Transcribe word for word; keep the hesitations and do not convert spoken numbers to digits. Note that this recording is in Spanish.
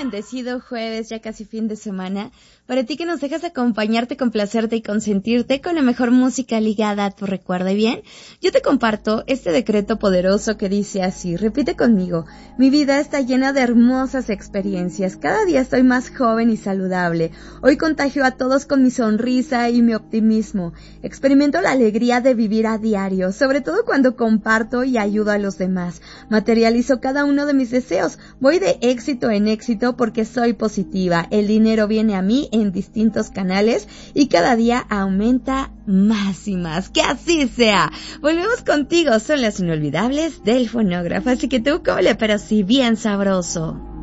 bendecido jueves, ya casi fin de semana. Para ti que nos dejas acompañarte, complacerte y consentirte con la mejor música ligada a tu recuerdo. ¿Y bien? Yo te comparto este decreto poderoso que dice así, repite conmigo: mi vida está llena de hermosas experiencias, cada día estoy más joven y saludable. Hoy contagio a todos con mi sonrisa y mi optimismo. Experimento la alegría de vivir a diario, sobre todo cuando comparto y ayudo a los demás. Materializo cada uno de mis deseos. Voy de éxito en éxito porque soy positiva. El dinero viene a mí en distintos canales y cada día aumenta más y más. ¡Que así sea! Volvemos contigo. Son las inolvidables del fonógrafo. Así que tú, cómele, pero sí bien sabroso.